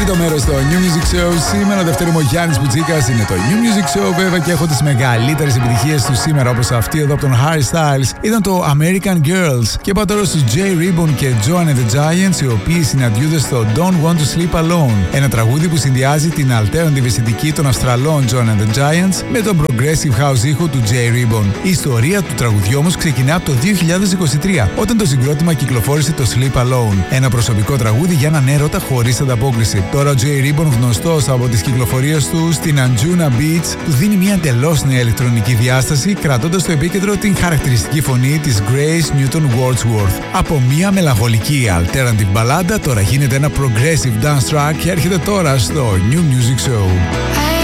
Τρίτο μέρος στο New Music Show. Σήμερα Δευτέρα μου ο Γιάννης Πουτζίκας. Είναι το New Music Show βέβαια και έχω τις μεγαλύτερες επιτυχίες του σήμερα, όπως αυτή εδώ από τον Harry Styles. Ήταν το American Girls. Και πάω τώρα στους Jay Ribbon και Joan and the Giants, οι οποίοι συναντιούνται στο Don't Want to Sleep Alone. Ένα τραγούδι που συνδυάζει την alternative αισθητική των Αυστραλών Joan and the Giants με τον progressive house ήχο του Jay Ribbon. Η ιστορία του τραγουδιού όμως ξεκινά από το 2023, όταν το συγκρότημα κυκλοφόρησε το Sleep Alone. Ένα προσωπικό τραγούδι για έναν έρωτα χωρίς ανταπόκριση. Τώρα ο Jay Ribbon, γνωστός από τις κυκλοφορίες του στην Anjuna Beach, του δίνει μια εντελώς νέα ηλεκτρονική διάσταση, κρατώντας στο επίκεντρο την χαρακτηριστική φωνή της Grace Newton Wordsworth. Από μια μελαγχολική alternative μπαλάντα τώρα γίνεται ένα progressive dance track και έρχεται τώρα στο New Music Show.